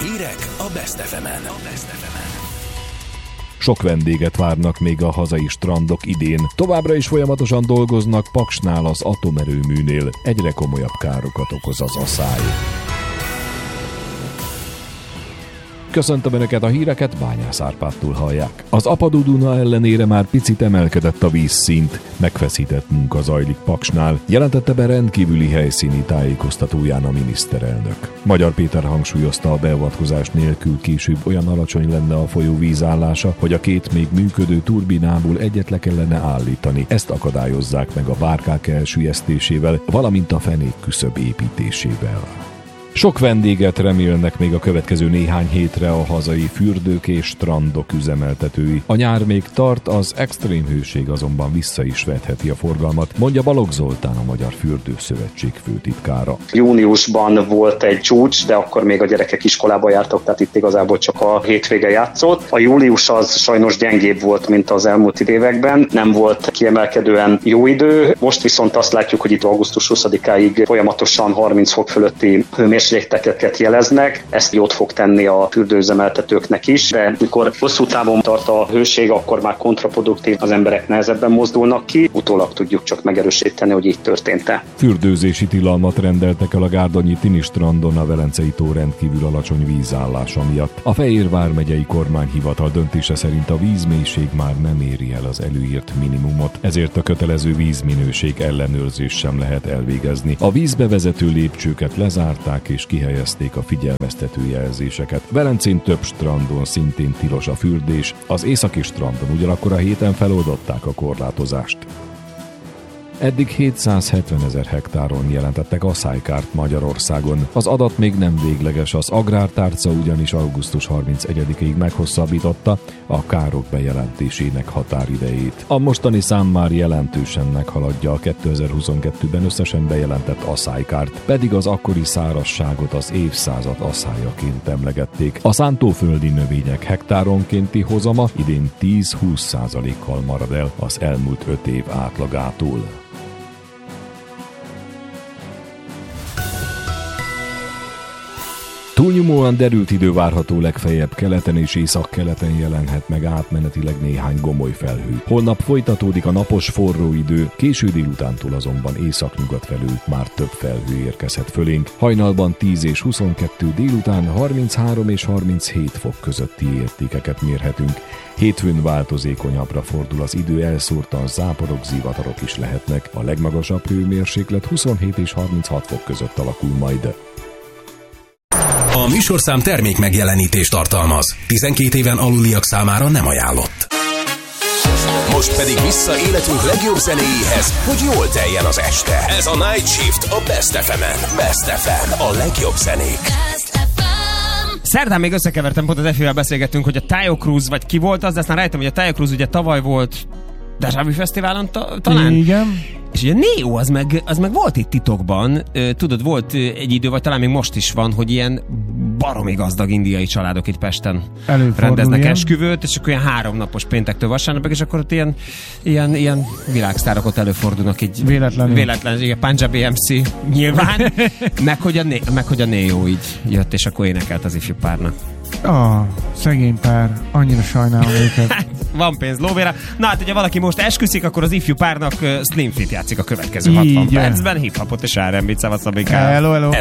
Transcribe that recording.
Hírek a Best FM-en. Sok vendéget várnak még a hazai strandok idén. Továbbra is folyamatosan dolgoznak Paksnál az atomerőműnél. Egyre komolyabb károkat okoz az aszály. Köszöntöm Önöket, a híreket Bányász Árpádtól hallják. Az apadó Duna ellenére már picit emelkedett a vízszint. Megfeszített munka zajlik Paksnál, jelentette be rendkívüli helyszíni tájékoztatóján a miniszterelnök. Magyar Péter hangsúlyozta, a beavatkozás nélkül később olyan alacsony lenne a folyó vízállása, hogy a két még működő turbinából egyet le kellene állítani. Ezt akadályozzák meg a bárkák elsüllyesztésével, valamint a fenék küszöb építésével. Sok vendéget remélnek még a következő néhány hétre a hazai fürdők és strandok üzemeltetői. A nyár még tart, az extrém hőség azonban vissza is vetheti a forgalmat, mondja Balogh Zoltán, a Magyar Fürdőszövetség főtitkára. Júniusban volt egy csúcs, de akkor még a gyerekek iskolába jártak, tehát itt igazából csak a hétvége játszott. A július az sajnos gyengébb volt, mint az elmúlt években, nem volt kiemelkedően jó idő. Most viszont azt látjuk, hogy itt augusztus 20-áig folyamatosan 30 fok fölötti hőmérsékleteket jeleznek. Ezt jót fog tenni a fürdőüzemeltetőknek is, de mikor hosszú távon tart a hőség, akkor már kontraproduktív, az emberek nehezebben mozdulnak ki. Utólag tudjuk csak megerősíteni, hogy így történt-e. Fürdőzési tilalmat rendeltek el a gárdonyi Tini strandon a Velencei tó rendkívül alacsony vízállása miatt. A Fejér vármegyei kormányhivatal döntése szerint a vízmélység már nem éri el az előírt minimumot, ezért a kötelező vízminőség ellenőrzést sem lehet elvégezni. A vízbe vezető lépcsőket lezárták és kihelyezték a figyelmeztető jelzéseket. Velencén több strandon szintén tilos a fürdés, az északi strandon ugyanakkor a héten feloldották a korlátozást. Eddig 770 000 hektáron jelentettek aszálykárt Magyarországon. Az adat még nem végleges, az Agrártárca ugyanis augusztus 31-ig meghosszabbította a károk bejelentésének határidejét. A mostani szám már jelentősen meghaladja a 2022-ben összesen bejelentett aszálykárt, pedig az akkori szárazságot az évszázad aszályaként emlegették. A szántóföldi növények hektáronkénti hozama idén 10-20%-kal marad el az elmúlt 5 év átlagától. Túlnyomóan derült idő várható, legfeljebb keleten és északkeleten jelenhet meg átmenetileg néhány gomoly felhő. Holnap folytatódik a napos forró idő, késő délutántól azonban északnyugat felől már több felhő érkezhet fölénk. Hajnalban 10 és 22, délután 33 és 37 fok közötti értékeket mérhetünk. Hétfőn változékonyabbra fordul az idő, elszórtan záporok, zivatarok is lehetnek. A legmagasabb hőmérséklet 27 és 36 fok között alakul majd. A műsorszám termék megjelenítést tartalmaz. 12 éven aluliak számára nem ajánlott. Most pedig vissza életünk legjobb zenéjéhez, hogy jól teljen az este. Ez a Night Shift a Best FM-en. Best FM, a legjobb zenék. Szerdán még összekevertem, pont az Efivel beszélgettünk, hogy a Taio Cruz, vagy ki volt az, de aztán rájöttem, hogy a Taio Cruz ugye tavaly volt Deja Vu Fesztiválon talán. Igen. És ugye Neo az meg volt itt titokban, tudod, volt egy idő, vagy talán még most is van, hogy ilyen baromi gazdag indiai családok itt Pesten rendeznek ilyen esküvőt, és akkor ilyen 3 napos péntektől vasárnapig, és akkor ott ilyen világsztárok ott előfordulnak így véletlenül, igen, Punjabi MC nyilván, meg hogy a Neo így jött, és akkor énekelt az ifjú párnak. Szegény pár, annyira sajnálom őket. Van pénz lóvéra. Na hát, hogyha valaki most esküszik, akkor az ifjú párnak Slim Fit játszik a következő 60 percben. Hip-hopot és R&B-t, szavasz, hello.